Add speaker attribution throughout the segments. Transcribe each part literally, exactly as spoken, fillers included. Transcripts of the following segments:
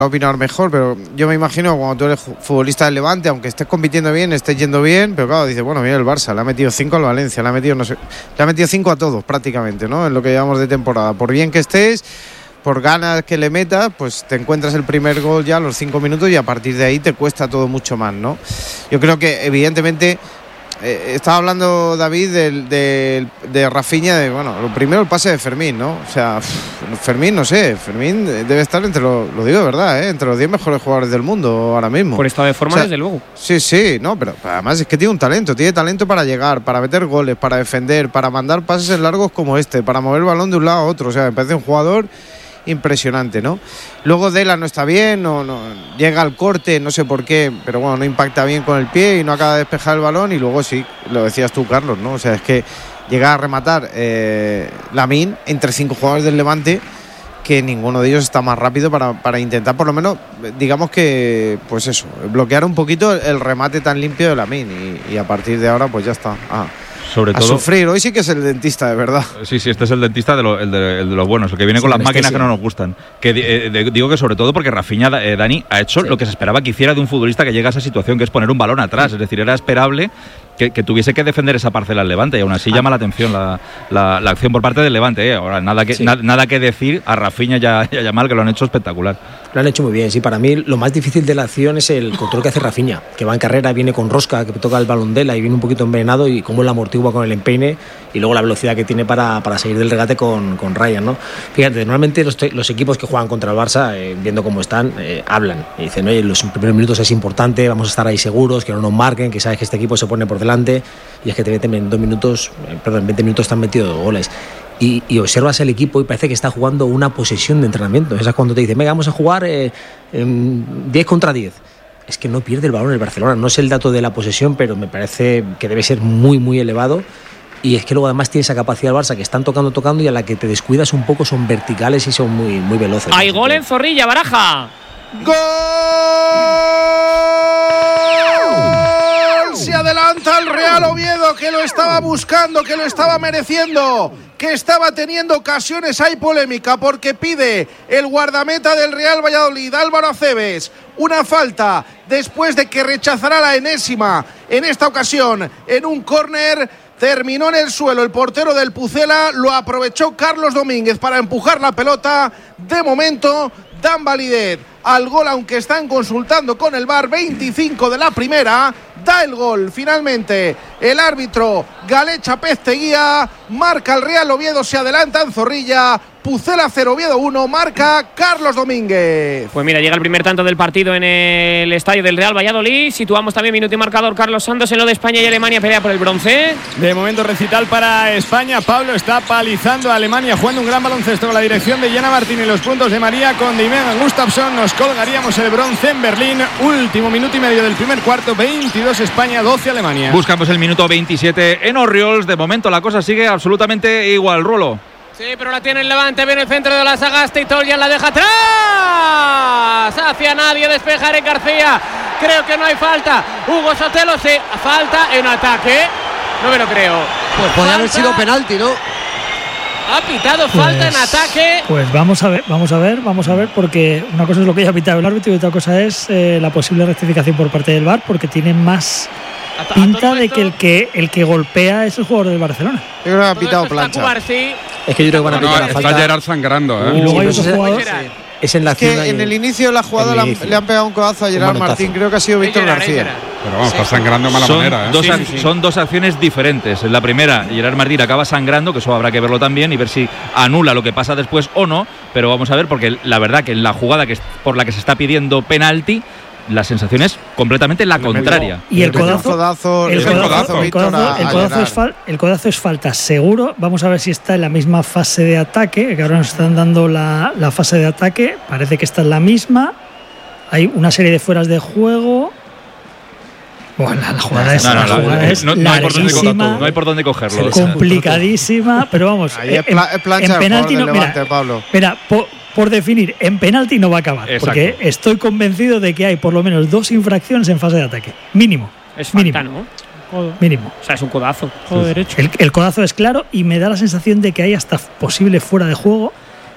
Speaker 1: a opinar mejor, pero yo me imagino cuando tú eres futbolista del Levante, aunque estés compitiendo bien, estés yendo bien, pero claro, dice, bueno, mira el Barça, le ha metido cinco al Valencia, le ha metido, no sé, le ha metido cinco a todos prácticamente, ¿no? En lo que llevamos de temporada. Por bien que estés, por ganas que le metas, pues te encuentras el primer gol ya a los cinco minutos y a partir de ahí te cuesta todo mucho más, ¿no? Yo creo que evidentemente eh, estaba hablando David del, del, de Rafinha, de bueno, lo primero el pase de Fermín, ¿no? O sea, pff, Fermín, no sé, Fermín debe estar entre los, lo digo de verdad, ¿eh? Entre los diez mejores jugadores del mundo ahora mismo.
Speaker 2: Por estado de forma, o sea, desde luego.
Speaker 1: Sí, sí, no, pero además es que tiene un talento, tiene talento para llegar, para meter goles, para defender, para mandar pases largos como este, para mover el balón de un lado a otro. O sea, me parece un jugador impresionante, ¿no? Luego Dela no está bien, no, no llega al corte, no sé por qué, pero bueno, no impacta bien con el pie y no acaba de despejar el balón. Y luego sí, lo decías tú, Carlos, ¿no? O sea, es que llega a rematar eh, Lamine entre cinco jugadores del Levante, que ninguno de ellos está más rápido para, para intentar por lo menos, digamos que, pues eso, bloquear un poquito el, el remate tan limpio de Lamine y, y a partir de ahora pues ya está. Ah.
Speaker 3: Sobre
Speaker 1: a
Speaker 3: todo,
Speaker 1: sufrir, hoy sí que es el dentista, de verdad.
Speaker 3: Sí, sí, este es el dentista de, lo, el de, el de los buenos, el que viene sí, con las máquinas que no nos gustan. Que eh, de, digo que sobre todo porque Rafinha, eh, Dani, ha hecho sí. lo que se esperaba que hiciera de un futbolista que llega a esa situación, que es poner un balón atrás. Sí. Es decir, era esperable que, que tuviese que defender esa parcela al Levante y aún así ah. llama la atención la, la, la acción por parte del Levante. Eh. Ahora, nada que, sí. na, nada que decir a Rafinha y a, y a Yamal, que lo han hecho espectacular.
Speaker 4: Lo han hecho muy bien, sí. Para mí lo más difícil de la acción es el control que hace Rafinha, que va en carrera, viene con rosca, que toca el balón de la y viene un poquito envenenado y cómo la amortigua con el empeine y luego la velocidad que tiene para, para seguir del regate con, con Ryan, ¿no? Fíjate, normalmente los, los equipos que juegan contra el Barça, eh, viendo cómo están, eh, hablan y dicen, oye, los primeros minutos es importante, vamos a estar ahí seguros, que no nos marquen, que sabes que este equipo se pone por delante y es que te meten en dos minutos, eh, perdón, en veinte minutos te han metido dos goles. Y, y observas el equipo y parece que está jugando una posesión de entrenamiento. Esa es cuando te dicen, venga, vamos a jugar eh, en diez contra diez. Es que no pierde el balón el Barcelona. No sé el dato de la posesión, pero me parece que debe ser muy, muy elevado. Y es que luego además tiene esa capacidad el Barça, que están tocando, tocando y a la que te descuidas un poco son verticales y son muy, muy veloces.
Speaker 2: ¡Hay gol en Zorrilla, Baraja!
Speaker 5: ¡Gol! Se adelanta el Real Oviedo, que lo estaba buscando, que lo estaba mereciendo, que estaba teniendo ocasiones. Hay polémica porque pide el guardameta del Real Valladolid, Álvaro Aceves, una falta después de que rechazará la enésima, en esta ocasión en un córner. Terminó en el suelo el portero del Pucela, lo aprovechó Carlos Domínguez para empujar la pelota. De momento dan validez al gol, aunque están consultando con el V A R. Veinticinco de la primera, da el gol finalmente el árbitro Galecha Pesteguía, marca el Real Oviedo, se adelanta en Zorrilla. Pucela cero, Oviedo uno, marca Carlos Domínguez.
Speaker 2: Pues mira, llega el primer tanto del partido en el estadio del Real Valladolid. Situamos también minuto y marcador, Carlos Santos, en lo de España y Alemania, pelea por el bronce.
Speaker 6: De momento recital para España. Pablo está palizando a Alemania, jugando un gran baloncesto con la dirección de Yana Martín y los puntos de María con Dimian Gustafsson. Nos colgaríamos el bronce en Berlín. Último minuto y medio del primer cuarto, veintidós España, doce Alemania.
Speaker 3: Buscamos el minuto veintisiete en Orriols. De momento la cosa sigue absolutamente igual, Rulo.
Speaker 2: Sí, pero la tiene el Levante, viene el centro de la Sagasta y Toljan la deja atrás. Hacia nadie, despeja Eric García. Creo que no hay falta. Hugo Sotelo, sí, falta en ataque. No me lo creo.
Speaker 7: Pues podría haber sido penalti, ¿no?
Speaker 2: Ha pitado pues, falta en ataque.
Speaker 8: Pues vamos a ver, vamos a ver, vamos a ver, porque una cosa es lo que haya pitado el árbitro y otra cosa es eh, la posible rectificación por parte del V A R, porque tiene más pinta de que el que el que golpea es el jugador del Barcelona.
Speaker 1: Yo creo que ha pitado plancha.
Speaker 4: Sí. Es que yo creo que van a pitar
Speaker 9: no,
Speaker 4: la falta.
Speaker 9: Está Gerard sangrando, ¿eh?
Speaker 8: Y luego
Speaker 4: sí,
Speaker 8: hay otro
Speaker 4: es,
Speaker 8: jugador.
Speaker 4: sí. Es en la
Speaker 1: es que en el inicio de la jugada le han, le han pegado un codazo a Gerard Martín. Creo que ha sido Víctor
Speaker 2: Gerard,
Speaker 1: García.
Speaker 9: Pero vamos, está sangrando de mala
Speaker 3: son
Speaker 9: manera, ¿eh?
Speaker 3: Dos
Speaker 2: sí,
Speaker 3: ac-
Speaker 2: sí, sí.
Speaker 3: Son dos acciones diferentes. En la primera, Gerard Martín acaba sangrando, que eso habrá que verlo también y ver si anula lo que pasa después o no. Pero vamos a ver, porque la verdad que en la jugada que es por la que se está pidiendo penalti, la sensación es completamente la contraria.
Speaker 8: Y el codazo, el codazo, el codazo, el codazo es fal, el codazo es falta seguro. Vamos a ver si está en la misma fase de ataque, que ahora nos están dando la, la fase de ataque. Parece que está en la misma. Hay una serie de fueras de juego. Bueno, la, la jugada es, no, no, la jugada es no, no, hay por dónde,
Speaker 3: no hay por dónde cogerlo.
Speaker 8: Complicadísima, pero vamos.
Speaker 1: Ahí es pla-
Speaker 8: en,
Speaker 1: plancha
Speaker 8: en penalti no,
Speaker 1: Levante,
Speaker 8: mira,
Speaker 1: Pablo.
Speaker 8: Mira, por, por definir, en penalti no va a acabar. Exacto. Porque estoy convencido de que hay por lo menos dos infracciones en fase de ataque. Mínimo.
Speaker 2: Es
Speaker 8: mínimo.
Speaker 2: falta, ¿no?
Speaker 8: Codo. Mínimo.
Speaker 2: O sea, es un codazo. Codo
Speaker 8: sí.
Speaker 2: derecho.
Speaker 8: El, el codazo es claro y me da la sensación de que hay hasta posible fuera de juego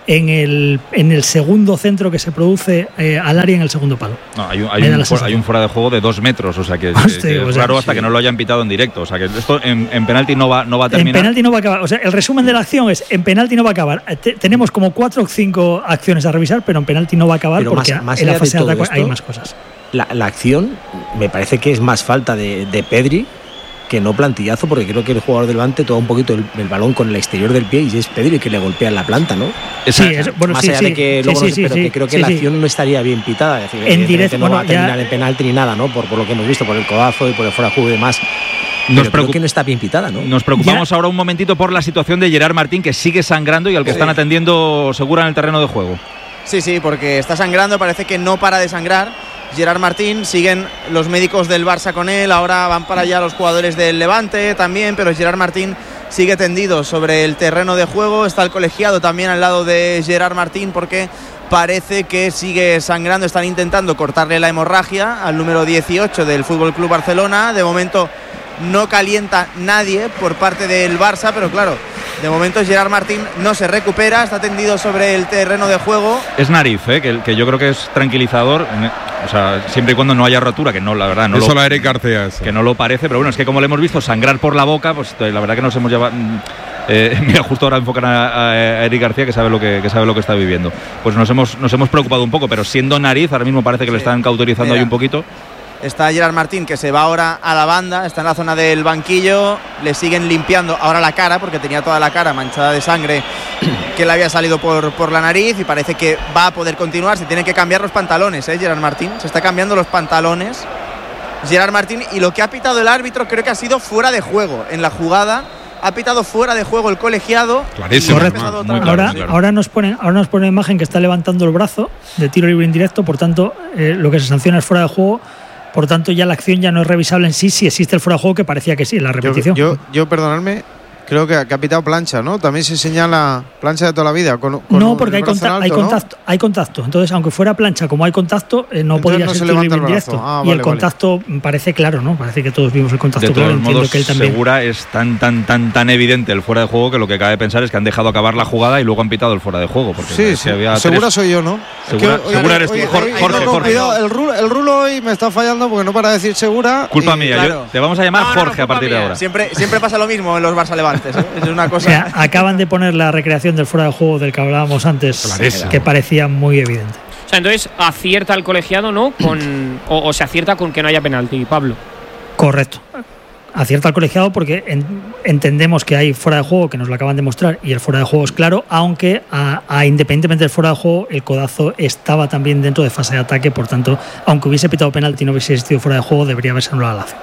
Speaker 8: en el, en el segundo centro que se produce eh, al área en el segundo palo.
Speaker 3: No, hay un, hay, un, fuera, hay un fuera de juego de dos metros, o sea que,
Speaker 8: Hostia,
Speaker 3: que, que
Speaker 8: o
Speaker 3: es
Speaker 8: sea,
Speaker 3: raro hasta
Speaker 8: sí.
Speaker 3: que no lo hayan pitado en directo. O sea que esto en, en penalti no va, no va a terminar.
Speaker 8: En penalti no va a acabar. O sea, el resumen de la acción es: en penalti no va a acabar. Te, tenemos como cuatro o cinco acciones a revisar, pero en penalti no va a acabar
Speaker 4: pero
Speaker 8: porque
Speaker 4: más, más
Speaker 8: en la
Speaker 4: allá
Speaker 8: fase de,
Speaker 4: de
Speaker 8: ataque
Speaker 4: esto,
Speaker 8: hay más cosas.
Speaker 4: La, la acción me parece que es más falta de, de Pedri que no plantillazo, porque creo que el jugador del Levante toca un poquito el, el balón con el exterior del pie y es Pedri que le golpea en la planta, ¿no?
Speaker 8: Sí, es, bueno,
Speaker 4: más
Speaker 8: sí,
Speaker 4: allá
Speaker 8: sí,
Speaker 4: de que
Speaker 8: sí,
Speaker 4: luego
Speaker 8: sí,
Speaker 4: no sé,
Speaker 8: sí,
Speaker 4: pero
Speaker 8: sí,
Speaker 4: que creo que
Speaker 8: sí,
Speaker 4: la
Speaker 8: sí.
Speaker 4: acción no estaría bien pitada, es decir,
Speaker 8: En directo,
Speaker 4: no
Speaker 8: bueno,
Speaker 4: va a terminar
Speaker 8: ya-
Speaker 4: en penalti ni nada, ¿no? Por, por lo que hemos visto, por el codazo y por el fuera de juego y demás.
Speaker 3: Nos
Speaker 4: Pero creo
Speaker 3: preocup-
Speaker 4: que no está bien pitada, ¿no?
Speaker 3: Nos preocupamos ahora un momentito por la situación de Gerard Martín, que sigue sangrando y al que
Speaker 10: Sí.
Speaker 3: están atendiendo Segura en el terreno de juego.
Speaker 10: Sí, sí, porque está sangrando, parece que no para de sangrar. Gerard Martín, siguen los médicos del Barça con él, ahora van para allá los jugadores del Levante también, pero Gerard Martín sigue tendido sobre el terreno de juego, está el colegiado también al lado de Gerard Martín porque parece que sigue sangrando, están intentando cortarle la hemorragia al número dieciocho del F C Barcelona, de momento no calienta nadie por parte del Barça, pero claro, de momento Gerard Martín no se recupera, está tendido sobre el terreno de juego.
Speaker 3: Es nariz, ¿eh? que, que yo creo que es tranquilizador, o sea, siempre y cuando no haya rotura, que no, la verdad, no
Speaker 9: Eso
Speaker 3: lo,
Speaker 9: la Eric García. Eso.
Speaker 3: que no lo parece, pero bueno, es que como le hemos visto sangrar por la boca, pues la verdad que nos hemos llevado. Eh, mira, justo ahora enfocan a, a Eric García, que sabe lo que, que sabe lo que está viviendo. Pues nos hemos, nos hemos preocupado un poco, pero siendo nariz, ahora mismo parece que le están cauterizando
Speaker 10: Mira.
Speaker 3: ahí un poquito.
Speaker 10: Está Gerard Martín, que se va ahora a la banda, está en la zona del banquillo, le siguen limpiando ahora la cara, porque tenía toda la cara manchada de sangre que le había salido por, por la nariz, y parece que va a poder continuar. Se tienen que cambiar los pantalones, ¿eh? Gerard Martín, se está cambiando los pantalones Gerard Martín, y lo que ha pitado el árbitro creo que ha sido fuera de juego en la jugada. Ha pitado fuera de juego el colegiado.
Speaker 9: Clarísimo.
Speaker 8: Correcto.
Speaker 3: Muy claro,
Speaker 8: ahora,
Speaker 3: muy claro.
Speaker 8: ahora nos ponen, ahora nos pone imagen que está levantando el brazo de tiro libre indirecto, por tanto, eh, lo que se sanciona es fuera de juego. Por tanto, ya la acción ya no es revisable en sí, si existe el fuera de juego, que parecía que sí, en la repetición.
Speaker 1: Yo, yo, yo perdonadme, creo que ha que ha pitado plancha, ¿no? También se señala plancha de toda la vida. Con, con
Speaker 8: no, porque hay,
Speaker 1: el brazo
Speaker 8: conta-
Speaker 1: en
Speaker 8: hay
Speaker 1: alto, ¿no?
Speaker 8: contacto, hay contacto. Entonces, aunque fuera plancha, como hay contacto, eh, no
Speaker 1: Entonces
Speaker 8: podría
Speaker 1: no
Speaker 8: ser
Speaker 1: se
Speaker 8: tiro
Speaker 1: levanta
Speaker 8: libre
Speaker 1: el brazo.
Speaker 8: indirecto.
Speaker 1: Ah,
Speaker 8: y
Speaker 1: vale,
Speaker 8: el contacto parece claro, ¿no? Parece que todos vimos el contacto
Speaker 3: De
Speaker 8: claro.
Speaker 3: todos
Speaker 8: Entiendo
Speaker 3: modos,
Speaker 8: que él también.
Speaker 3: Segura es tan, tan, tan, tan evidente el fuera de juego que lo que cabe pensar es que han dejado acabar la jugada y luego han pitado el fuera de juego. Porque
Speaker 1: Sí,
Speaker 3: si
Speaker 1: sí.
Speaker 3: había
Speaker 1: Segura
Speaker 3: tres-
Speaker 1: soy yo, ¿no?
Speaker 3: Segura-
Speaker 1: Es que hoy-
Speaker 3: segura
Speaker 1: hoy-
Speaker 3: eres tú,
Speaker 1: hoy-
Speaker 3: Jorge,
Speaker 1: hoy-
Speaker 3: Jorge,
Speaker 1: no, no,
Speaker 3: Jorge.
Speaker 1: cuidado, el rulo, el rulo hoy me está fallando porque no para decir segura.
Speaker 3: Culpa
Speaker 1: y-
Speaker 3: mía,
Speaker 10: claro.
Speaker 3: yo- te vamos a llamar
Speaker 2: No, no,
Speaker 3: Jorge a
Speaker 2: culpa
Speaker 3: partir de
Speaker 2: mía.
Speaker 3: ahora.
Speaker 10: Siempre, siempre pasa lo mismo en los Barça Levantes, ¿eh? Es una
Speaker 8: O
Speaker 10: cosa.
Speaker 8: sea, acaban de poner la recreación del fuera de juego del que hablábamos antes,
Speaker 9: Clarísimo.
Speaker 8: que parecía muy evidente.
Speaker 2: O sea, entonces acierta el colegiado, ¿no? Con, o, o se acierta con que no haya penalti, Pablo.
Speaker 8: Correcto. Acierta el colegiado porque en- entendemos que hay fuera de juego, que nos lo acaban de mostrar, y el fuera de juego es claro, aunque a, a, independientemente del fuera de juego, el codazo estaba también dentro de fase de ataque, por tanto, aunque hubiese pitado penalti y no hubiese existido fuera de juego, debería haberse anulado la acción.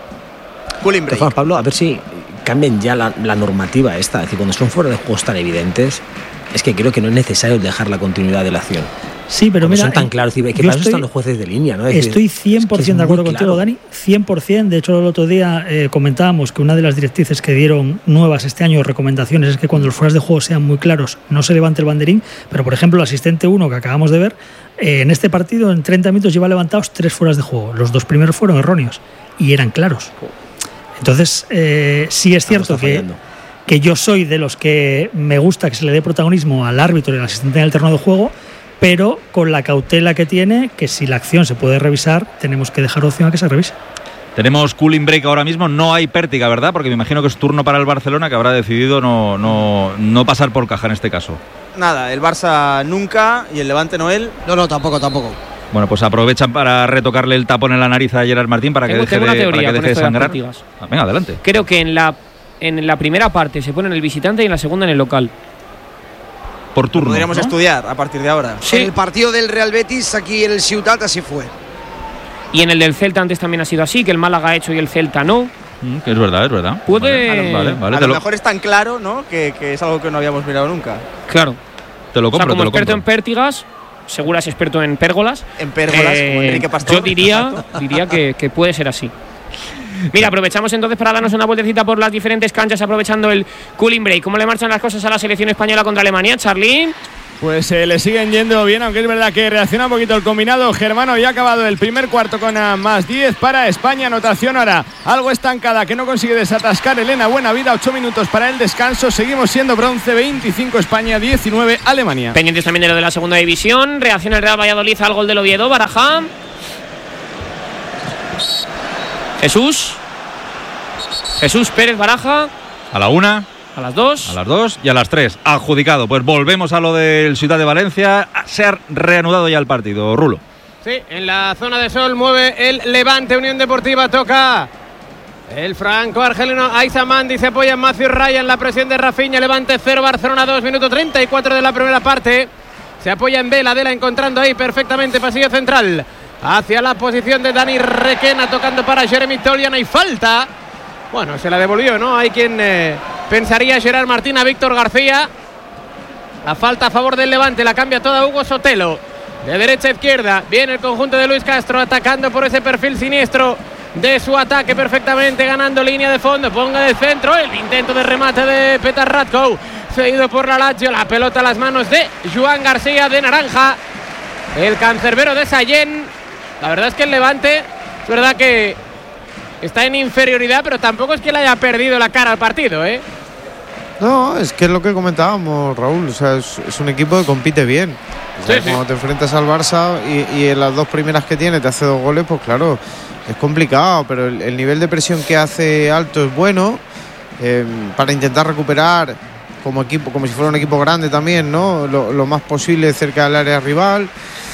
Speaker 10: Cooling
Speaker 4: De
Speaker 10: break.
Speaker 4: todas formas, Pablo, a ver si cambian ya la, la normativa esta. Es decir, cuando son fuera de juegos tan evidentes, es que creo que no es necesario dejar la continuidad de la acción.
Speaker 8: Sí, pero
Speaker 4: Cuando
Speaker 8: mira,
Speaker 4: son tan
Speaker 8: eh,
Speaker 4: claros, es decir, que
Speaker 8: yo
Speaker 4: para eso
Speaker 8: estoy-
Speaker 4: están los jueces de línea, ¿no? Es decir,
Speaker 8: Estoy cien por ciento
Speaker 4: es que
Speaker 8: de
Speaker 4: es
Speaker 8: acuerdo
Speaker 4: muy
Speaker 8: contigo,
Speaker 4: claro.
Speaker 8: Dani. cien por ciento. De hecho, el otro día eh, comentábamos que una de las directrices que dieron nuevas este año, recomendaciones, es que cuando los fueras de juego sean muy claros, no se levante el banderín. Pero, por ejemplo, el asistente uno que acabamos de ver, eh, en este partido, en treinta minutos, lleva levantados tres fueras de juego. Los dos primeros fueron erróneos y eran claros. Entonces, eh, sí es cierto
Speaker 4: está
Speaker 8: que,
Speaker 4: fallando.
Speaker 8: que yo soy de los que me gusta que se le dé protagonismo al árbitro y al asistente en el terreno de juego, pero con la cautela que tiene, que si la acción se puede revisar, tenemos que dejar opción a que se revise.
Speaker 3: Tenemos cooling break ahora mismo, no hay pértiga, ¿verdad? Porque me imagino que es turno para el Barcelona, que habrá decidido no, no, no pasar por caja en este caso.
Speaker 10: Nada, el Barça nunca y el Levante Noel.
Speaker 7: No, no, tampoco, tampoco.
Speaker 3: Bueno, pues aprovechan para retocarle el tapón en la nariz a Gerard Martín para que
Speaker 2: Tengo-
Speaker 3: deje
Speaker 2: tengo una
Speaker 3: de,
Speaker 2: teoría
Speaker 3: para que
Speaker 2: con
Speaker 3: deje de
Speaker 2: esto de las
Speaker 3: sangrar.
Speaker 2: pértigas.
Speaker 3: Ah, venga, adelante.
Speaker 2: Creo que en la, en la primera parte se pone en el visitante y en la segunda en el local.
Speaker 3: Por turno.
Speaker 10: Podríamos
Speaker 3: ¿no?
Speaker 10: estudiar a partir de ahora.
Speaker 2: Sí.
Speaker 7: En el partido del Real Betis, aquí en el Ciutat, así fue.
Speaker 2: Y en el del Celta antes también ha sido así, que el Málaga ha hecho y el Celta no.
Speaker 3: Mm, que es verdad, es verdad.
Speaker 2: Puede-
Speaker 3: Vale, vale, vale,
Speaker 10: a
Speaker 3: te
Speaker 10: lo
Speaker 3: lo,
Speaker 10: mejor es tan claro, ¿no? Que, que es algo que no habíamos mirado nunca.
Speaker 2: Claro.
Speaker 3: te lo
Speaker 2: O sea,
Speaker 3: compro,
Speaker 2: como
Speaker 3: te lo
Speaker 2: experto en
Speaker 3: compro.
Speaker 2: pértigas, Segura es experto en pérgolas.
Speaker 10: En pérgolas,
Speaker 2: Eh,
Speaker 10: como Enrique Pastor.
Speaker 2: Yo diría, diría que, que puede ser así. Mira, aprovechamos entonces para darnos una vueltecita por las diferentes canchas, aprovechando el cooling break. ¿Cómo le marchan las cosas a la selección española contra Alemania, Charly?
Speaker 6: Pues eh, le siguen yendo bien, aunque es verdad que reacciona un poquito el combinado germano. Y ha acabado el primer cuarto con uh, más diez para España. Anotación ahora algo estancada que no consigue desatascar Elena Buenavida. ocho minutos para el descanso. Seguimos siendo bronce. veinticinco España, diecinueve Alemania.
Speaker 2: Pendientes también de lo de la segunda división. Reacciona el Real Valladolid al gol del Oviedo. Baraja. Jesús. Jesús Pérez Baraja.
Speaker 3: A la una.
Speaker 2: A las dos.
Speaker 3: A las dos y a las tres. Adjudicado. Pues volvemos a lo del Ciudad de Valencia. Se ha reanudado ya el partido. Rulo.
Speaker 2: Sí, en la zona de sol mueve el Levante. Unión Deportiva toca el franco argelino Aiza Mandi. Se apoya en Matthew Ryan. La presión de Rafinha. Levante cero, Barcelona dos. Minuto treinta y cuatro de la primera parte. Se apoya en Vela. Dela encontrando ahí perfectamente pasillo central. Hacia la posición de Dani Requena. Tocando para Jeremy Toljan. Hay falta. Bueno, se la devolvió, ¿no? Hay quien eh, pensaría Gerard Martín a Víctor García. La falta a favor del Levante, la cambia toda Hugo Sotelo. De derecha a izquierda, viene el conjunto de Luis Castro atacando por ese perfil siniestro de su ataque, perfectamente ganando línea de fondo. Ponga de centro, el intento de remate de Petar Radko, seguido por la Lazio, la pelota a las manos de Joan García de naranja, el cancerbero de Sallén. La verdad es que el Levante, es verdad que está en inferioridad, pero tampoco es que le haya perdido la cara al partido, ¿eh?
Speaker 1: No, es que es lo que comentábamos, Raúl. O sea, es, es un equipo que compite bien. O sea, sí, cuando sí. te enfrentas al Barça y, y en las dos primeras que tiene te hace dos goles, pues claro, es complicado. Pero el, el nivel de presión que hace alto es bueno eh, para intentar recuperar como equipo, como si fuera un equipo grande también, ¿no? Lo, lo más posible cerca del área rival.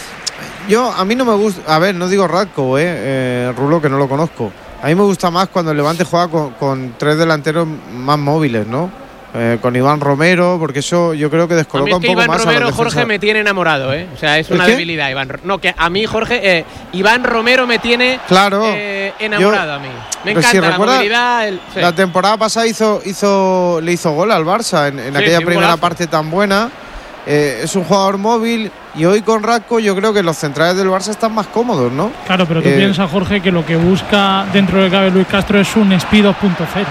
Speaker 1: Yo, a mí no me gusta, a ver, no digo Radko, eh, eh, Rulo, que no lo conozco. A mí me gusta más cuando el Levante juega con, con tres delanteros más móviles, ¿no? Eh, con Iván Romero, porque eso yo creo que descoloca
Speaker 2: a mí es que
Speaker 1: un poco
Speaker 2: Iván
Speaker 1: más
Speaker 2: Romero,
Speaker 1: a la defensa.
Speaker 2: Jorge, me tiene enamorado, ¿eh? O sea, es una
Speaker 1: ¿Es
Speaker 2: debilidad, Iván. No, que a mí, Jorge, eh, Iván Romero me tiene
Speaker 1: claro,
Speaker 2: eh, enamorado yo, a mí. Me encanta
Speaker 1: si
Speaker 2: la
Speaker 1: recuerda,
Speaker 2: movilidad. El, sí.
Speaker 1: La temporada pasada hizo, hizo, le hizo gol al Barça en, en sí, aquella sí, primera parte tan buena. Eh, es un jugador móvil y hoy con Radko yo creo que los centrales del Barça están más cómodos, ¿no?
Speaker 11: Claro, pero tú eh, piensas, Jorge, que lo que busca dentro de cabe Luis Castro es un speed dos punto cero.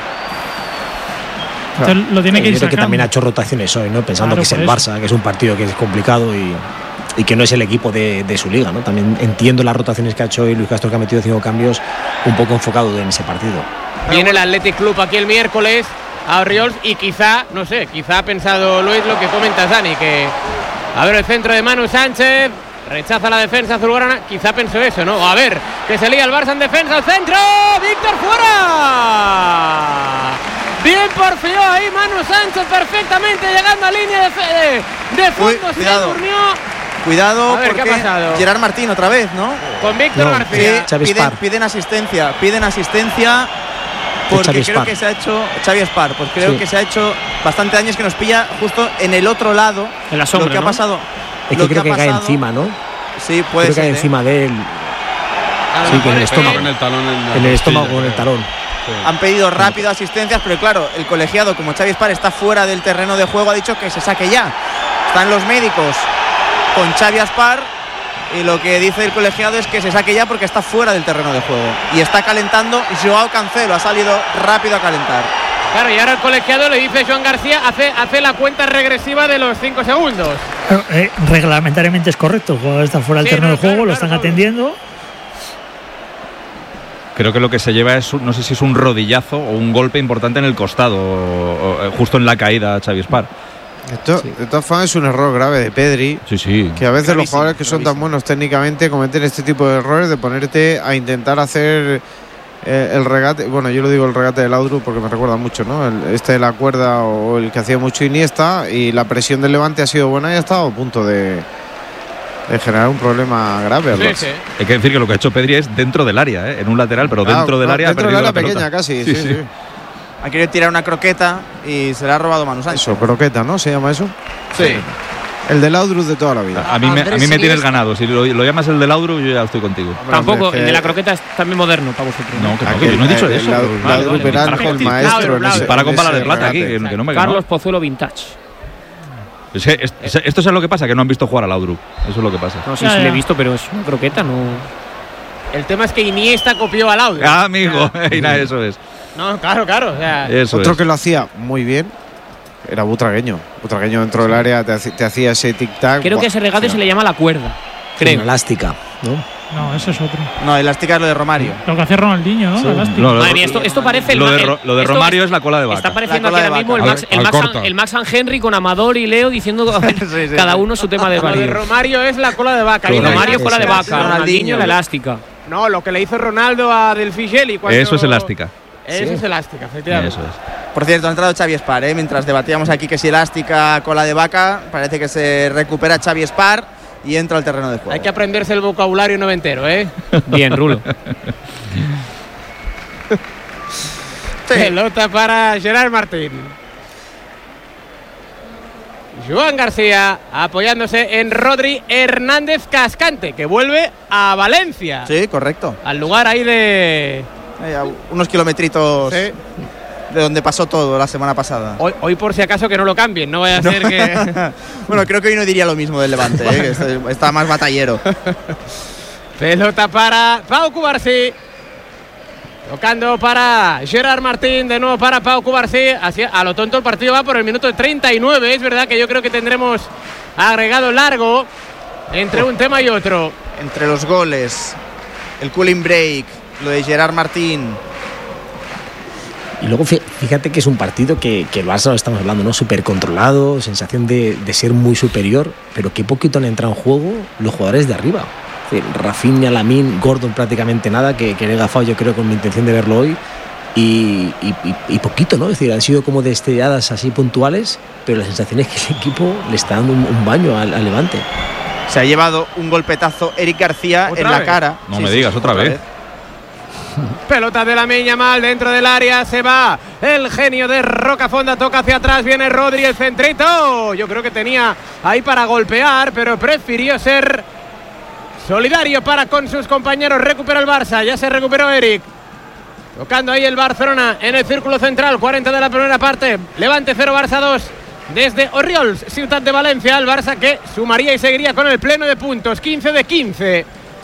Speaker 11: Entonces lo tiene que ir sacando.
Speaker 4: Que también ha hecho rotaciones hoy, ¿no? Pensando claro, que es el Barça, eso. que es un partido que es complicado y, y que no es el equipo de, de su liga, ¿no? También entiendo las rotaciones que ha hecho hoy Luis Castro, que ha metido cinco cambios un poco enfocado en ese partido.
Speaker 2: Viene el Athletic Club aquí el miércoles a Oriols y quizá, no sé, quizá ha pensado Luis lo que comenta Dani, que a ver el centro de Manu Sánchez, rechaza la defensa azulgrana, quizá pensó eso, ¿no? A ver, que se lía el Barça en defensa, al centro, Víctor fuera. Bien porfió ahí Manu Sánchez perfectamente llegando a línea de, de, de fondo.
Speaker 10: Uy, cuidado.
Speaker 2: Se durmió.
Speaker 10: Cuidado,
Speaker 2: a ver,
Speaker 10: porque
Speaker 2: ¿qué ha pasado?
Speaker 10: Gerard Martín otra vez, ¿no?
Speaker 2: Con Víctor
Speaker 10: no,
Speaker 2: García.
Speaker 10: Sí, piden, piden asistencia, piden asistencia porque creo que se ha hecho Xavi Espar, pues creo sí. que se ha hecho bastante daños, que nos pilla justo en el otro lado.
Speaker 2: En la sombra,
Speaker 10: lo que
Speaker 2: ¿no?
Speaker 10: ha pasado.
Speaker 4: Es que creo que, que cae encima, ¿no?
Speaker 10: Sí, puede
Speaker 4: creo
Speaker 10: ser.
Speaker 4: que cae
Speaker 10: ¿eh?
Speaker 4: encima de él.
Speaker 2: Ah,
Speaker 4: sí, con el estómago.
Speaker 9: En el talón, en,
Speaker 4: en el estómago con el talón.
Speaker 10: Sí. Han pedido rápido asistencias, pero claro, el colegiado, como Xavi Espar está fuera del terreno de juego, ha dicho que se saque ya. Están los médicos con Xavi Espar y lo que dice el colegiado es que se saque ya porque está fuera del terreno de juego. Y está calentando Joao Cancelo, ha salido rápido a calentar.
Speaker 2: Claro, y ahora el colegiado le dice Joan García, hace, hace la cuenta regresiva de los cinco segundos.
Speaker 8: Pero, eh, reglamentariamente es correcto, el jugador está fuera del sí, terreno no, de juego, claro, lo están claro, atendiendo.
Speaker 3: Creo que lo que se lleva es, no sé si es un rodillazo o un golpe importante en el costado, o, o, justo en la caída Xavi Espar.
Speaker 1: Esto, sí. De todas formas, es un error grave de Pedri.
Speaker 3: Sí, sí.
Speaker 1: Que a veces
Speaker 10: gravísimo,
Speaker 1: los jugadores que son
Speaker 10: gravísimo.
Speaker 1: tan buenos técnicamente cometen este tipo de errores de ponerte a intentar hacer eh, el regate. Bueno, yo lo digo el regate del Laudrup porque me recuerda mucho, ¿no? El, este de la cuerda o el que hacía mucho Iniesta, y la presión del Levante ha sido buena y ha estado a punto de, de generar un problema grave.
Speaker 2: Sí, sí.
Speaker 3: Hay que decir que lo que ha hecho Pedri es dentro del área, ¿eh? En un lateral, pero
Speaker 1: ah,
Speaker 3: dentro del
Speaker 1: no,
Speaker 3: área.
Speaker 1: Dentro
Speaker 3: ha
Speaker 1: del área
Speaker 3: la
Speaker 1: pequeña casi, sí, sí. sí.
Speaker 10: Ha querido tirar una croqueta y se la ha robado Manu Sánchez.
Speaker 1: Eso, croqueta, ¿no? ¿Se llama eso?
Speaker 10: Sí.
Speaker 1: El de Laudrup de toda la vida.
Speaker 3: A mí me, a mí me tienes ganado. Si lo, lo llamas el de Laudrup, yo ya estoy contigo.
Speaker 2: Hombre, Tampoco, el de la croqueta es también moderno para vosotros.
Speaker 3: No, que no, que yo no he dicho eso.
Speaker 1: Laudrup era el maestro.
Speaker 3: Para con balas de plata aquí, que, que no me
Speaker 2: Carlos Pozuelo Vintage.
Speaker 3: Es que esto, esto es lo que pasa, que no han visto jugar a Laudrup. Eso es lo que pasa.
Speaker 2: No sé si lo he visto, pero es una croqueta, no. El tema es que Iniesta copió a Laudrup.
Speaker 3: Ah, amigo, eso es.
Speaker 2: No, claro, claro. O sea,
Speaker 1: Otro es. que lo hacía muy bien Era butragueño. Butragueño dentro del área, te, te hacía ese tic-tac.
Speaker 12: Creo
Speaker 1: Buah,
Speaker 12: que ese regate
Speaker 1: sí.
Speaker 12: se le llama la cuerda. Creo.
Speaker 4: Una elástica, ¿no?
Speaker 11: No, ese es otro.
Speaker 10: No, elástica es lo de Romario.
Speaker 11: Lo que hace Ronaldinho, ¿no?
Speaker 3: Sí.
Speaker 11: La elástica.
Speaker 3: No, lo-
Speaker 12: Madre mía, esto, esto parece el
Speaker 3: Lo
Speaker 12: ma-
Speaker 3: de,
Speaker 12: el-
Speaker 3: Ro- lo de
Speaker 12: esto
Speaker 3: Romario es la cola de vaca.
Speaker 12: Está pareciendo
Speaker 10: La
Speaker 12: aquí
Speaker 10: cola
Speaker 12: ahora
Speaker 10: de
Speaker 12: mismo el
Speaker 9: vaca.
Speaker 12: Max,
Speaker 9: Al-
Speaker 12: el,
Speaker 9: al
Speaker 12: Max,
Speaker 9: corta.
Speaker 12: el Max and Henry con Amador y Leo diciendo
Speaker 10: Sí, sí.
Speaker 12: cada uno su tema de
Speaker 2: Lo de
Speaker 12: varir.
Speaker 2: Romario es la cola de vaca.
Speaker 3: Correcto.
Speaker 2: Y la
Speaker 12: Romario cola de vaca,
Speaker 10: Ronaldinho.
Speaker 12: Ronaldinho la elástica.
Speaker 2: No, lo que le hizo Ronaldo a Del Figelli. cuando-
Speaker 3: Eso es elástica.
Speaker 2: Eso
Speaker 4: Sí.
Speaker 2: es elástica, efectivamente.
Speaker 3: Eso es.
Speaker 10: Por cierto, ha entrado Xavi Espar, ¿eh? Mientras debatíamos aquí que si elástica, cola de vaca, parece que se recupera Xavi Espar y entra al terreno de juego.
Speaker 2: Hay que aprenderse el vocabulario noventero, ¿eh?
Speaker 12: Bien, Rulo.
Speaker 2: Pelota para Gerard Martín. Joan García apoyándose en Rodri Hernández Cascante, que vuelve a Valencia.
Speaker 10: Sí, correcto.
Speaker 2: Al lugar ahí de...
Speaker 10: Eh, a unos kilometritos
Speaker 2: Sí.
Speaker 10: de donde pasó todo la semana pasada.
Speaker 2: Hoy, hoy por si acaso que no lo cambien, no vaya a ser que...
Speaker 10: Bueno, creo que hoy no diría lo mismo del Levante, ¿eh? que está, está más batallero.
Speaker 2: Pelota para Pau Cubarsí. Tocando para Gerard Martín, de nuevo para Pau Cubarsí. Así, a lo tonto el partido va por el minuto treinta y nueve. Es verdad que yo creo que tendremos agregado largo entre un tema y otro.
Speaker 10: Entre los goles, el cooling break, lo de Gerard Martín.
Speaker 4: Y luego fí- fíjate que es un partido que, que el Barça, lo estamos hablando, ¿no? Súper controlado, sensación de, de ser muy superior, pero que poquito han entrado en juego los jugadores de arriba. Es decir, Rafinha, Lamine, Gordon prácticamente nada, que, que le he gafado yo creo con mi intención de verlo hoy. Y, y, y- y poquito, ¿no? Es decir, han sido como destelladas así puntuales, pero la sensación es que el equipo le está dando un, un baño al, al Levante.
Speaker 10: Se ha llevado un golpetazo Eric García
Speaker 2: ¿Otra
Speaker 10: en la
Speaker 2: vez?
Speaker 10: cara.
Speaker 3: No me digas, otra vez.
Speaker 2: Pelota de Lamine Yamal dentro del área. Se va el genio de Rocafonda. Toca hacia atrás. Viene Rodri, el centrito. Yo creo que tenía ahí para golpear, pero prefirió ser solidario para con sus compañeros. Recupera el Barça. Ya se recuperó Eric. Tocando ahí el Barcelona en el círculo central. cuarenta de la primera parte. Levante cero, Barça dos. Desde Orriols, Ciutat de Valencia. El Barça que sumaría y seguiría con el pleno de puntos. quince de quince.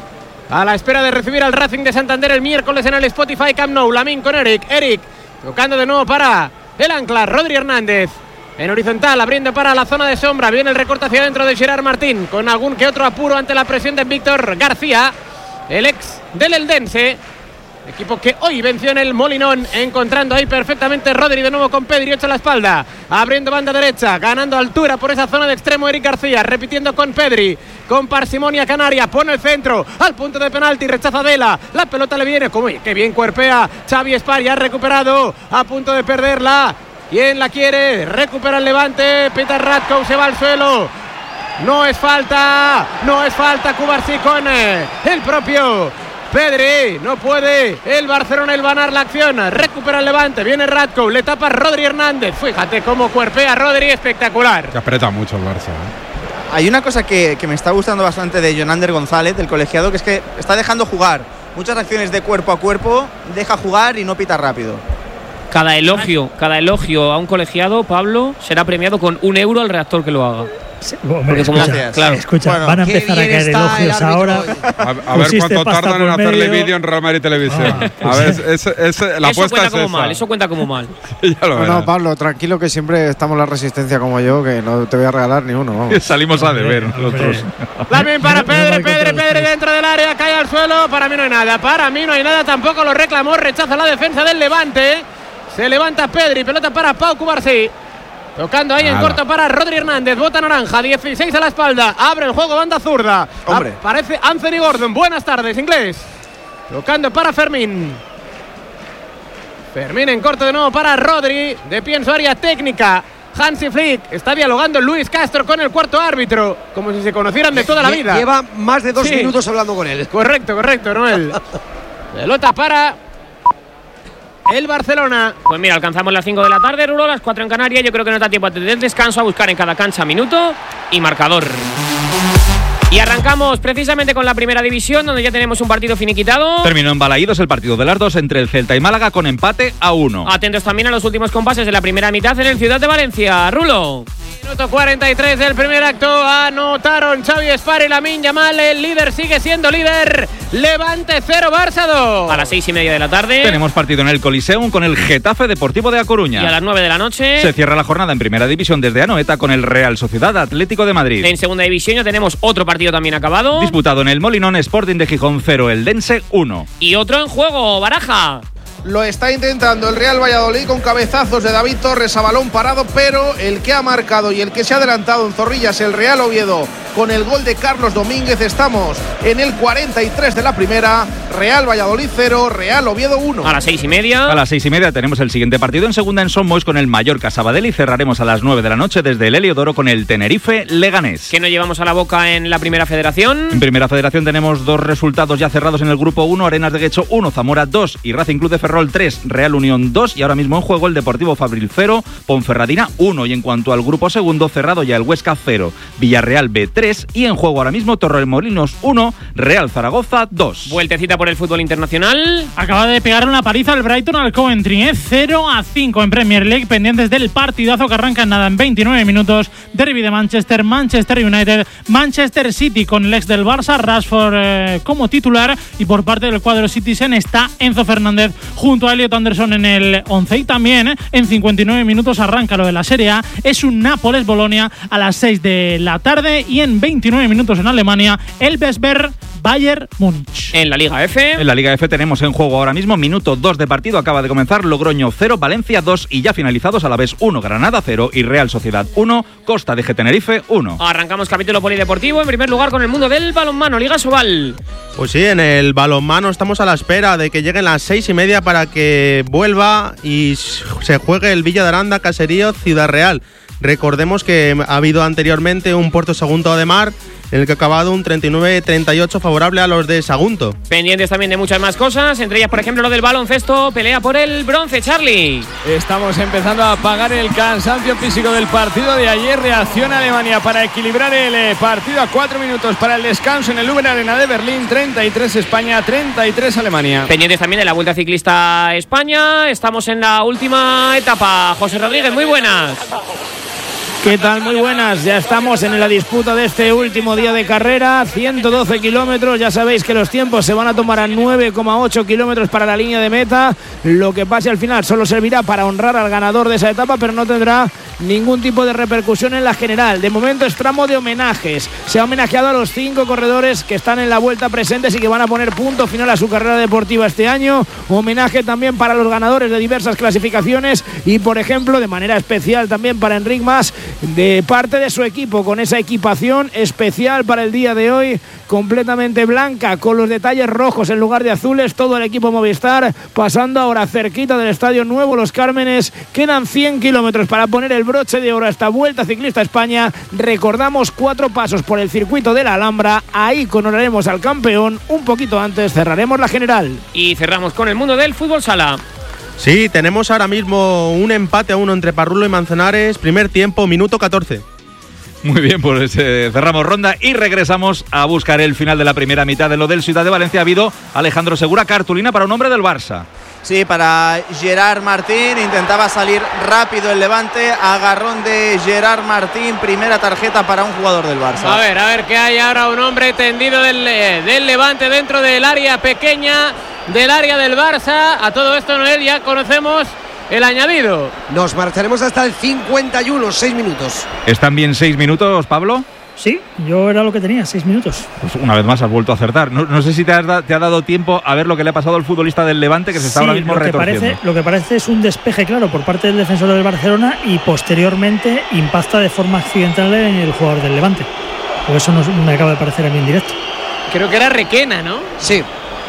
Speaker 2: A la espera de recibir al Racing de Santander el miércoles en el Spotify Camp Nou. Lamine con Eric. Eric tocando de nuevo para el ancla. Rodri Hernández en horizontal, abriendo para la zona de sombra. Viene el recorte hacia adentro de Gerard Martín, con algún que otro apuro ante la presión de Víctor García, el ex del Eldense. Equipo que hoy venció en el Molinón, encontrando ahí perfectamente Rodri de nuevo con Pedri, hecho a la espalda, abriendo banda derecha, ganando altura por esa zona de extremo Eric García, repitiendo con Pedri, con parsimonia Canaria, pone el centro al punto de penalti, rechaza Dela, la pelota le viene, como que bien cuerpea Xavi Espar, ya ha recuperado, a punto de perderla, ¿quién la quiere? Recupera el Levante, Peter Ratko se va al suelo, no es falta, no es falta, Cubarsí con eh, el propio Pedri, no puede el Barcelona el ganar la acción, recupera el Levante, viene Ratko, le tapa Rodri Hernández, fíjate cómo cuerpea Rodri, espectacular.
Speaker 9: Que aprieta mucho el Barça, ¿eh?
Speaker 10: Hay una cosa que, que me está gustando bastante de Jonander González, del colegiado, que es que está dejando jugar muchas acciones de cuerpo a cuerpo, deja jugar y no pita rápido.
Speaker 12: Cada elogio, cada elogio a un colegiado, Pablo, será premiado con un euro al redactor que lo haga.
Speaker 8: Sí, hombre,
Speaker 12: Porque como-
Speaker 8: escucha,
Speaker 12: claro.
Speaker 8: escucha,
Speaker 10: Bueno,
Speaker 8: van a
Speaker 7: qué
Speaker 8: empezar a
Speaker 7: bien
Speaker 8: caer
Speaker 7: está el
Speaker 8: elogios
Speaker 7: árbitro
Speaker 8: ahora.
Speaker 7: hoy.
Speaker 9: A, a ver
Speaker 8: Pusiste
Speaker 9: cuánto
Speaker 8: pasta
Speaker 9: tardan en
Speaker 8: por
Speaker 9: hacerle
Speaker 8: medio.
Speaker 9: vídeo en Real Madrid Televisión.
Speaker 8: Ah,
Speaker 9: a ver, ese, ese, la
Speaker 12: eso
Speaker 9: apuesta
Speaker 12: cuenta
Speaker 9: es
Speaker 12: como
Speaker 9: esa.
Speaker 12: mal, eso cuenta como mal.
Speaker 9: Ya lo
Speaker 1: No,
Speaker 9: verás.
Speaker 1: no, Pablo, tranquilo que siempre estamos la resistencia como yo, que no te voy a regalar ni uno. Vamos.
Speaker 3: Salimos a deber
Speaker 8: Hombre,
Speaker 3: nosotros.
Speaker 2: Lamine para
Speaker 8: No, no va
Speaker 2: Pedri,
Speaker 8: a encontrar
Speaker 2: Pedri,
Speaker 8: los
Speaker 2: Pedri
Speaker 8: tres.
Speaker 2: dentro del área, cae al suelo, para mí no hay nada, para mí no hay nada, tampoco lo reclamó, rechaza la defensa del Levante, se levanta Pedri, pelota para Pau Cubarsí. Tocando ahí en
Speaker 9: Nada.
Speaker 2: corto para Rodri Hernández, bota naranja, dieciséis a la espalda, abre el juego, banda zurda.
Speaker 10: Hombre.
Speaker 2: Aparece Anthony Gordon, buenas tardes, inglés. Tocando para Fermín. Fermín en corto de nuevo para Rodri, de pie en su área técnica. Hansi Flick está dialogando Luis Castro con el cuarto árbitro, como si se conocieran de toda la
Speaker 7: Lle-
Speaker 2: vida.
Speaker 7: Lleva más de dos
Speaker 2: Sí.
Speaker 7: minutos hablando con él.
Speaker 2: Correcto, correcto, Noel. Pelota para el Barcelona.
Speaker 12: Pues mira, alcanzamos las cinco de la tarde, Rulo, las cuatro en Canarias. Yo creo que nos da tiempo a tener descanso, a buscar en cada cancha minuto y marcador. Y arrancamos precisamente con la primera división, donde ya tenemos un partido finiquitado.
Speaker 3: Terminó en Balaídos el partido de las dos entre el Celta y Málaga con empate a uno.
Speaker 12: Atentos también a los últimos compases de la primera mitad en el Ciudad de Valencia. Rulo.
Speaker 2: Minuto cuarenta y tres del primer acto. Anotaron Xavi Espar y Lamine Yamal. El líder sigue siendo líder. Levante cero, Barça dos.
Speaker 12: A las seis y media de la tarde
Speaker 3: tenemos partido en el Coliseum con el Getafe Deportivo de A Coruña.
Speaker 12: Y a las nueve de la noche
Speaker 3: se cierra la jornada en primera división desde Anoeta con el Real Sociedad Atlético de Madrid.
Speaker 12: En segunda división ya tenemos otro partido también acabado.
Speaker 3: Disputado en el Molinón, Sporting de Gijón cero, Eldense uno.
Speaker 12: Y otro en juego, Baraja.
Speaker 5: Lo está intentando el Real Valladolid con cabezazos de David Torres a balón parado, pero el que ha marcado y el que se ha adelantado en Zorrillas, el Real Oviedo, con el gol de Carlos Domínguez. Estamos en el cuarenta y tres de la primera. Real Valladolid cero, Real Oviedo uno.
Speaker 12: A las seis y media.
Speaker 3: A las seis y media tenemos el siguiente partido en segunda en Son Moix con el Mallorca Sabadell y cerraremos a las nueve de la noche desde el Heliodoro con el Tenerife Leganés.
Speaker 12: ¿Qué nos llevamos a la boca en la primera federación?
Speaker 3: En primera federación tenemos dos resultados ya cerrados en el grupo uno, Arenas de Guecho uno, Zamora dos y Racing Club de Ferrol tres, Real Unión dos y ahora mismo en juego el Deportivo Fabril cero, Ponferradina uno y en cuanto al grupo segundo cerrado ya el Huesca cero, Villarreal B tres y en juego ahora mismo Torremolinos uno, Real Zaragoza dos.
Speaker 12: Vueltecita por el fútbol internacional.
Speaker 11: Acaba de pegar una paliza al Brighton al Coventry, ¿eh? cero a cinco en Premier League, pendientes del partidazo que arranca en nada en veintinueve minutos. Derby de Manchester, Manchester United, Manchester City con el ex del Barça, Rashford eh, como titular, y por parte del cuadro Citizen está Enzo Fernández junto a Elliot Anderson en el once. Y también eh, en cincuenta y nueve minutos arranca lo de la Serie A, es un Nápoles-Bolonia a las seis de la tarde, y en veintinueve minutos en Alemania el Vesber Bayern Múnich.
Speaker 12: En la Liga F.
Speaker 3: En la Liga F tenemos en juego ahora mismo minuto dos de partido, acaba de comenzar Logroño cero, Valencia dos y ya finalizados a la vez uno, Granada cero y Real Sociedad uno, Costa de Tenerife uno.
Speaker 12: Arrancamos capítulo polideportivo en primer lugar con el mundo del balonmano, Liga Sobal.
Speaker 13: Pues sí, en el balonmano estamos a la espera de que lleguen las seis y media para que vuelva y se juegue el Villa de Aranda, Caserío, Ciudad Real. Recordemos que ha habido anteriormente un Puerto Sagunto de Mar en el que ha acabado un treinta y nueve treinta y ocho favorable a los de Sagunto.
Speaker 12: Pendientes también de muchas más cosas, entre ellas por ejemplo lo del baloncesto, pelea por el bronce, Charlie.
Speaker 6: Estamos empezando a apagar el cansancio físico del partido de ayer. Reacción Alemania para equilibrar el partido a cuatro minutos para el descanso en el Uber Arena de Berlín. treinta y tres España, treinta y tres Alemania.
Speaker 12: Pendientes también de la Vuelta Ciclista España. Estamos en la última etapa. José Rodríguez, muy buenas.
Speaker 14: ¿Qué tal? Muy buenas. Ya estamos en la disputa de este último día de carrera. ciento doce kilómetros. Ya sabéis que los tiempos se van a tomar a nueve coma ocho kilómetros para la línea de meta. Lo que pase al final solo servirá para honrar al ganador de esa etapa, pero no tendrá ningún tipo de repercusión en la general. De momento es tramo de homenajes. Se ha homenajeado a los cinco corredores que están en la vuelta presentes y que van a poner punto final a su carrera deportiva este año. Homenaje también para los ganadores de diversas clasificaciones y, por ejemplo, de manera especial también para Enric Mas, de parte de su equipo, con esa equipación especial para el día de hoy, completamente blanca, con los detalles rojos en lugar de azules, todo el equipo Movistar, pasando ahora cerquita del Estadio Nuevo Los Cármenes. Quedan cien kilómetros para poner el broche de oro a esta Vuelta Ciclista España. Recordamos cuatro pasos por el circuito de la Alhambra, ahí coronaremos al campeón, un poquito antes cerraremos la general.
Speaker 12: Y cerramos con el mundo del fútbol sala.
Speaker 13: Sí, tenemos ahora mismo un empate a uno entre Parrulo y Manzanares, primer tiempo, minuto catorce.
Speaker 3: Muy bien, pues eh, cerramos ronda y regresamos a buscar el final de la primera mitad de lo del Ciudad de Valencia. Ha habido, Alejandro Segura, cartulina para un hombre del Barça.
Speaker 10: Sí, para Gerard Martín, intentaba salir rápido el Levante, agarrón de Gerard Martín, primera tarjeta para un jugador del Barça.
Speaker 2: A ver, a ver qué hay ahora, un hombre tendido del, del Levante dentro del área pequeña del área del Barça. A todo esto, Noel, ya conocemos el añadido.
Speaker 7: Nos marcharemos hasta el cincuenta y uno, seis minutos.
Speaker 3: ¿Están bien seis minutos, Pablo?
Speaker 8: Sí, yo era lo que tenía, seis minutos.
Speaker 3: Pues una vez más has vuelto a acertar. No, no sé si te, has da, te ha dado tiempo a ver lo que le ha pasado al futbolista del Levante, que se está
Speaker 8: sí,
Speaker 3: ahora mismo
Speaker 8: lo que
Speaker 3: retorciendo.
Speaker 8: Parece, lo que parece es un despeje claro por parte del defensor del Barcelona y posteriormente impacta de forma accidental en el jugador del Levante. O eso no, me acaba de parecer a mí en directo.
Speaker 2: Creo que era Requena, ¿no?
Speaker 7: Sí.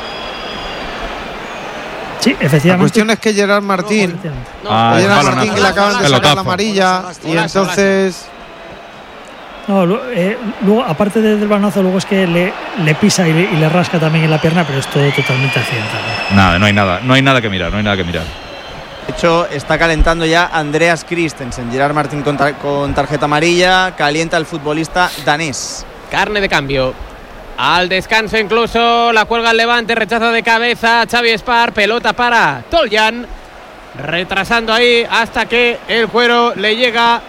Speaker 8: Sí, efectivamente.
Speaker 1: La cuestión es que Gerard Martín,
Speaker 8: no,
Speaker 1: ah,
Speaker 8: no,
Speaker 1: Gerard
Speaker 8: no,
Speaker 1: Martín
Speaker 8: no,
Speaker 1: que le acaban de sacar la amarilla y entonces...
Speaker 8: No, eh, luego, aparte del balonazo, luego es que le, le pisa y le, y le rasca también en la pierna, pero es todo totalmente accidental.
Speaker 3: Nada, no hay nada, no hay nada que mirar, no hay nada que mirar.
Speaker 10: De hecho, está calentando ya Andreas Christensen. Gerard Martín con, tar- con tarjeta amarilla, calienta el futbolista danés.
Speaker 2: carne de cambio. Al descanso incluso, la cuelga el Levante, rechazo de cabeza, Xavi Espar, pelota para Toljan, retrasando ahí hasta que el cuero le llega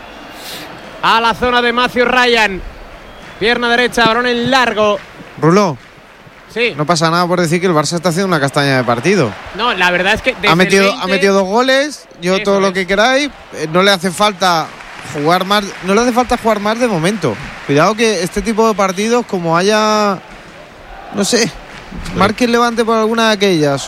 Speaker 2: a la zona de Matthew Ryan. Pierna derecha, balón en largo.
Speaker 1: Rulo.
Speaker 2: Sí.
Speaker 1: No pasa nada por decir que el Barça está haciendo una castaña de partido.
Speaker 2: No, la verdad es que
Speaker 1: ha metido, veinte... ha metido dos goles, yo
Speaker 2: Eso
Speaker 1: todo
Speaker 2: es.
Speaker 1: lo que queráis, no le hace falta jugar más, no le hace falta jugar más de momento. Cuidado que este tipo de partidos, como haya, no sé, marque el Levante por alguna de aquellas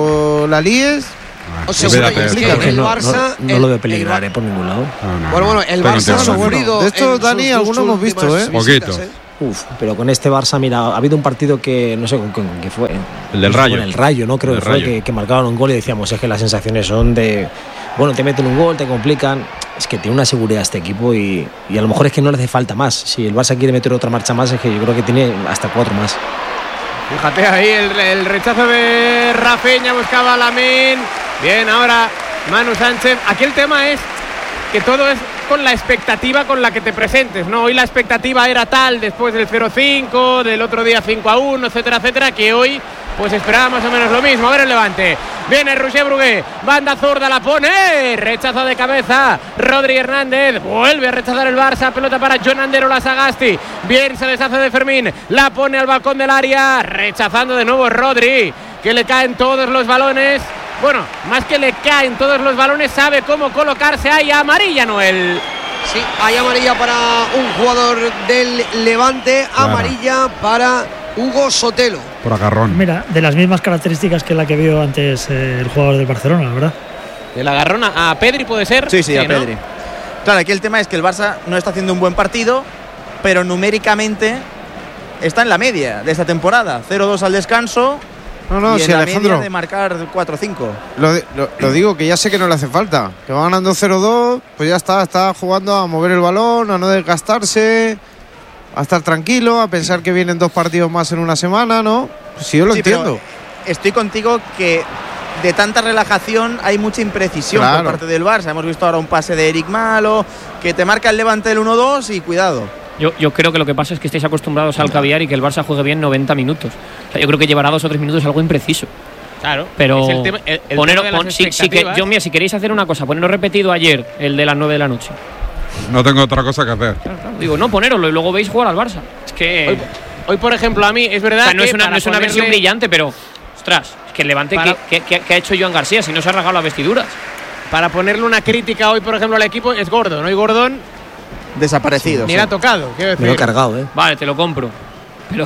Speaker 1: o la líes.
Speaker 7: O sea, bueno, es que el
Speaker 4: no,
Speaker 7: Barça
Speaker 4: no, no
Speaker 7: el,
Speaker 4: lo veo peligrar eh, por ningún lado.
Speaker 9: No, no,
Speaker 7: bueno, bueno, el Barça ha sufrido.
Speaker 1: De esto, Dani, algunos hemos visto, ¿eh?
Speaker 9: Poquito.
Speaker 7: ¿eh?
Speaker 4: Uf, pero con este Barça, mira, ha habido un partido que no sé con qué fue.
Speaker 3: El del
Speaker 4: no sé,
Speaker 3: Rayo.
Speaker 4: Con el Rayo, ¿no? Creo
Speaker 3: el
Speaker 4: que fue
Speaker 3: Rayo.
Speaker 4: que, que marcaron un gol y decíamos, es que las sensaciones son de. Bueno, te meten un gol, te complican. Es que tiene una seguridad este equipo y, y a lo mejor es que no le hace falta más. Si el Barça quiere meter otra marcha más, es que yo creo que tiene hasta cuatro más.
Speaker 2: Fíjate ahí el, el rechazo de Rafinha, buscaba a Lamine. Bien, ahora Manu Sánchez. Aquí el tema es que todo es con la expectativa con la que te presentes, ¿no? Hoy la expectativa era tal después del cero cinco, del otro día cinco a uno, etcétera, etcétera, que hoy pues esperaba más o menos lo mismo. A ver el Levante. Viene Roger Brugué, banda zurda, la pone, rechazo de cabeza, Rodri Hernández, vuelve a rechazar el Barça, pelota para John Andero Lasagasti, bien se deshace de Fermín, la pone al balcón del área, rechazando de nuevo Rodri, que le caen todos los balones. Bueno, más que le caen todos los balones, sabe cómo colocarse ahí. Amarilla, Noel.
Speaker 7: Sí, hay amarilla para un jugador del Levante,
Speaker 9: claro.
Speaker 7: Amarilla para Hugo Sotelo.
Speaker 9: Por agarrón.
Speaker 8: Mira, de las mismas características que la que vio antes eh, el jugador del Barcelona, la verdad.
Speaker 2: ¿El agarrón a, a Pedri puede ser?
Speaker 10: Sí, sí, a
Speaker 2: ¿no?
Speaker 10: Pedri. Claro, aquí el tema es que el Barça no está haciendo un buen partido, pero numéricamente está en la media de esta temporada. cero dos al descanso.
Speaker 1: No, no,
Speaker 10: y en
Speaker 1: si
Speaker 10: la
Speaker 1: Alejandro.
Speaker 10: media de marcar cuatro cinco.
Speaker 1: Lo, lo, lo digo, que ya sé que no le hace falta. Que va ganando cero dos, pues ya está, está jugando a mover el balón, a no desgastarse, a estar tranquilo, a pensar que vienen dos partidos más en una semana, ¿no? Pues sí, yo lo
Speaker 10: Sí,
Speaker 1: entiendo.
Speaker 10: Estoy contigo que de tanta relajación hay mucha imprecisión
Speaker 1: Claro.
Speaker 10: por parte del Barça. Hemos visto ahora un pase de Eric Malo, que te marca el Levante el uno dos y cuidado.
Speaker 12: Yo, yo creo que lo que pasa es que estáis acostumbrados al caviar y que el Barça juegue bien noventa minutos. O sea, yo creo que llevará dos o tres minutos algo impreciso.
Speaker 2: Claro,
Speaker 12: pero
Speaker 2: es el tema, el, el
Speaker 12: poneros,
Speaker 2: tema de las
Speaker 12: pon, sí, sí que,
Speaker 2: expectativas.
Speaker 12: yo, mira, si queréis hacer una cosa, poneros repetido ayer, el de las nueve de la noche.
Speaker 9: No tengo otra cosa que hacer.
Speaker 12: Claro, claro. Digo, no, ponéroslo y luego veis jugar al Barça. Es que.
Speaker 2: Hoy, hoy por ejemplo, a mí es verdad.
Speaker 12: O sea, no
Speaker 2: que
Speaker 12: es una,
Speaker 2: para
Speaker 12: no es una
Speaker 2: ponerle...
Speaker 12: versión brillante, pero. Ostras, es que el Levante
Speaker 2: Para...
Speaker 12: que, que, que ha hecho Joan García, si no se ha rasgado las vestiduras.
Speaker 2: Para ponerle una crítica hoy, por ejemplo, al equipo, es Gordon. Hoy Gordon.
Speaker 10: Desaparecido.
Speaker 2: Ni
Speaker 10: sí.
Speaker 2: le ha tocado, quiero decir.
Speaker 4: Me lo he cargado, ¿eh?
Speaker 12: Vale, te lo compro. Pero.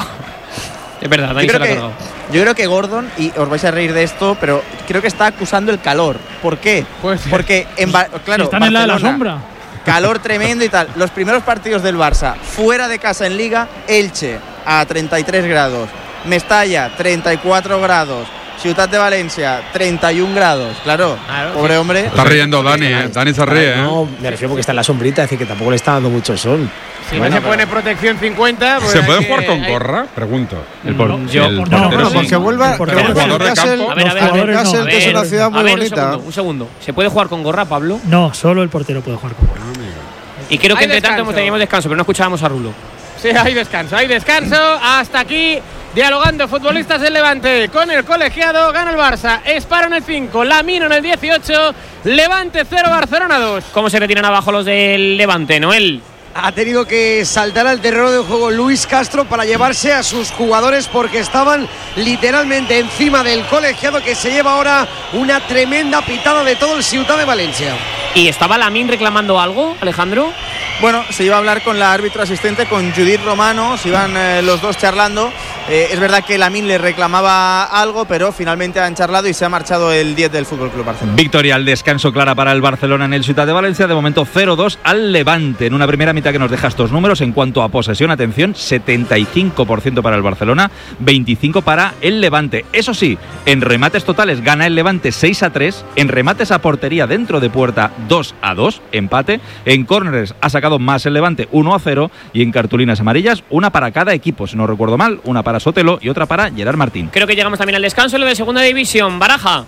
Speaker 12: Es verdad, Dani
Speaker 10: Yo
Speaker 12: se
Speaker 10: creo,
Speaker 12: lo ha
Speaker 10: que,
Speaker 12: cargado.
Speaker 10: yo creo que Gordon, y os vais a reír de esto, pero creo que está acusando el calor. ¿Por qué?
Speaker 2: Pues,
Speaker 10: Porque en ba claro,
Speaker 11: están en la de la
Speaker 10: Barcelona,
Speaker 11: sombra.
Speaker 10: calor tremendo y tal. Los primeros partidos del Barça, fuera de casa en Liga, Elche a treinta y tres grados, Mestalla treinta y cuatro grados, Ciutat de Valencia treinta y un grados. Claro,
Speaker 2: Claro,
Speaker 10: pobre
Speaker 2: sí.
Speaker 10: hombre.
Speaker 9: Está riendo Dani, ¿eh? Dani se ríe, ¿eh?
Speaker 4: No, me refiero porque está en la sombrita, es decir, que tampoco le está dando mucho el sol.
Speaker 2: Si
Speaker 4: Bueno,
Speaker 2: no se
Speaker 4: pero-
Speaker 2: pone protección cincuenta. Pues
Speaker 9: ¿Se
Speaker 2: hay
Speaker 9: puede
Speaker 2: que-
Speaker 9: jugar con
Speaker 2: hay-
Speaker 9: gorra? Pregunto.
Speaker 3: El, por,
Speaker 11: No,
Speaker 3: el
Speaker 11: yo-
Speaker 3: portero
Speaker 11: no,
Speaker 1: Bueno,
Speaker 3: sí.
Speaker 1: porque vuelva.
Speaker 11: Porque
Speaker 1: que
Speaker 11: el
Speaker 1: vuelva
Speaker 9: jugador de
Speaker 1: Newcastle,
Speaker 9: campo-
Speaker 12: A ver, a ver,
Speaker 1: los
Speaker 12: a ver,
Speaker 1: jugadores
Speaker 8: no,
Speaker 1: Newcastle,
Speaker 8: a
Speaker 1: que es
Speaker 12: ver,
Speaker 1: una ciudad muy
Speaker 12: a ver,
Speaker 1: bonita.
Speaker 12: Un segundo, un segundo. ¿Se puede jugar con gorra, Pablo?
Speaker 8: No, solo el portero puede jugar con gorra.
Speaker 12: Y creo que
Speaker 2: Hay
Speaker 12: entre tanto
Speaker 2: descanso.
Speaker 12: teníamos descanso, pero no escuchábamos a Rulo.
Speaker 2: Sí, hay descanso, hay descanso. Hasta aquí, dialogando futbolistas del Levante con el colegiado. Gana el Barça, Esparo en el cinco, Lamino en el dieciocho, Levante cero, Barcelona dos.
Speaker 12: ¿Cómo se retiran abajo los del Levante, Noel?
Speaker 7: Ha tenido que saltar al terreno de juego Luis Castro para llevarse a sus jugadores porque estaban literalmente encima del colegiado, que se lleva ahora una tremenda pitada de todo el Ciutat de Valencia.
Speaker 12: ¿Y estaba Lamine reclamando algo, Alejandro?
Speaker 10: Bueno, se iba a hablar con la árbitra asistente, con Judith Romano, se iban eh, los dos charlando. Eh, es verdad que Lamine le reclamaba algo, pero finalmente han charlado y se ha marchado el diez del F C Barcelona.
Speaker 3: Victoria al descanso clara para el Barcelona en el Ciutat de Valencia. De momento cero dos al Levante. En una primera mitad que nos deja estos números en cuanto a posesión. Atención, setenta y cinco por ciento para el Barcelona, veinticinco por ciento para el Levante. Eso sí, en remates totales gana el Levante seis a tres. En remates a portería dentro de puerta dos a dos, empate. En córneres ha sacado más el Levante, uno a cero. Y en cartulinas amarillas, una para cada equipo, si no recuerdo mal. Una para Sotelo y otra para Gerard Martín.
Speaker 12: Creo que llegamos también al descanso, lo de segunda división. Baraja.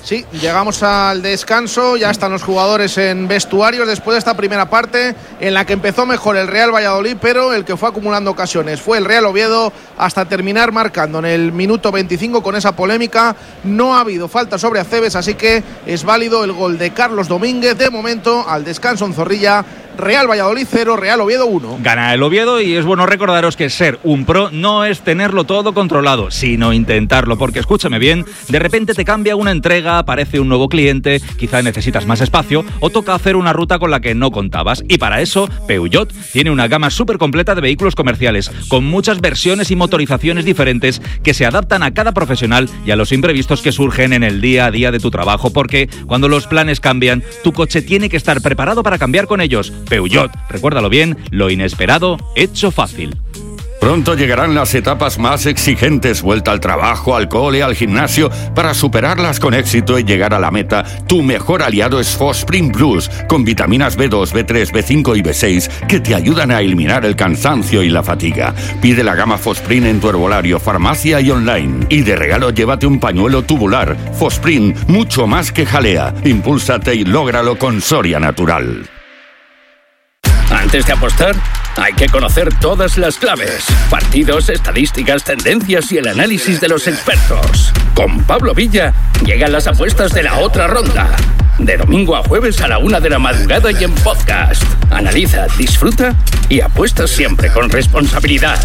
Speaker 5: Sí, llegamos al descanso, ya están los jugadores en vestuarios después de esta primera parte en la que empezó mejor el Real Valladolid, pero el que fue acumulando ocasiones fue el Real Oviedo hasta terminar marcando en el minuto veinticinco con esa polémica. No ha habido falta sobre Acebes, así que es válido el gol de Carlos Domínguez. De momento, al descanso en Zorrilla, Real Valladolid cero, Real Oviedo uno.
Speaker 3: Gana el Oviedo y es bueno recordaros que ser un pro no es tenerlo todo controlado, sino intentarlo, porque escúchame bien, de repente te cambia una entrega, aparece un nuevo cliente, quizá necesitas más espacio o toca hacer una ruta con la que no contabas. Y para eso, Peugeot tiene una gama súper completa de vehículos comerciales, con muchas versiones y motorizaciones diferentes que se adaptan a cada profesional y a los imprevistos que surgen en el día a día de tu trabajo, porque cuando los planes cambian, tu coche tiene que estar preparado para cambiar con ellos. Peugeot, recuérdalo bien, lo inesperado hecho fácil.
Speaker 15: Pronto llegarán las etapas más exigentes, vuelta al trabajo, al cole, al gimnasio. Para superarlas con éxito y llegar a la meta, tu mejor aliado es Fosprint Plus, con vitaminas B dos, B tres, B cinco y B seis que te ayudan a eliminar el cansancio y la fatiga. Pide la gama Fosprint en tu herbolario, farmacia y online. Y de regalo llévate un pañuelo tubular. Fosprint, mucho más que jalea. Impúlsate y lógralo con Soria Natural.
Speaker 16: Antes de apostar, hay que conocer todas las claves, partidos, estadísticas, tendencias y el análisis de los expertos. Con Pablo Villa llegan las apuestas de la otra ronda. De domingo a jueves a la una de la madrugada y en podcast. Analiza, disfruta y apuesta siempre con responsabilidad.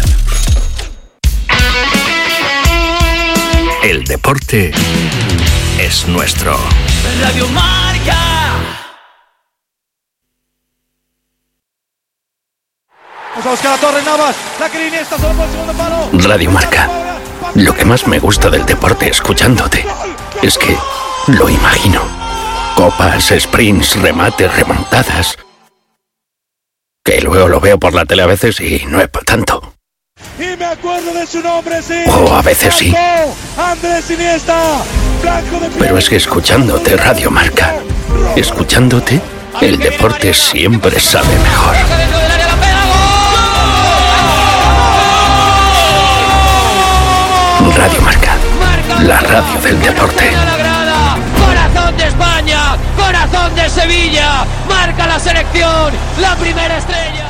Speaker 16: El deporte es nuestro.
Speaker 17: Radio Marca.
Speaker 18: Vamos a buscar a Torres Navas, la que Iniesta solo por el segundo palo.
Speaker 16: Radio Marca. Lo que más me gusta del deporte escuchándote es que lo imagino. Copas, sprints, remates, remontadas. Que luego lo veo por la tele a veces y no es para tanto.
Speaker 18: Y me acuerdo de su nombre, sí.
Speaker 16: O a veces sí.
Speaker 18: Andrés Iniesta.
Speaker 16: Pero es que escuchándote Radio Marca, escuchándote, el deporte siempre sabe mejor. Radio Marca, la radio del deporte.
Speaker 17: Corazón de España, corazón de Sevilla, marca la selección, la primera estrella.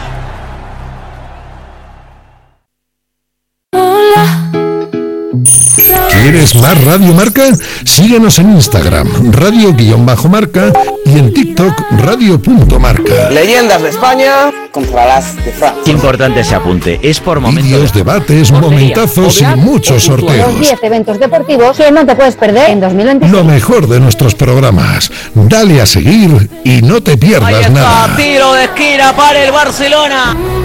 Speaker 19: ¿Quieres más Radio Marca? Síguenos en Instagram, radio-marca y en TikTok, radio.marca.
Speaker 20: Leyendas de España contra las de Francia.
Speaker 21: Importante ese apunte, es por momentos.
Speaker 19: Vídeos, debates, momentazos y muchos sorteos.
Speaker 22: Los diez eventos deportivos que no te puedes perder en dos mil veintiséis.
Speaker 19: Lo mejor de nuestros programas. Dale a seguir y no te pierdas
Speaker 17: Ahí está,
Speaker 19: nada.
Speaker 17: tiro de esquina para el Barcelona.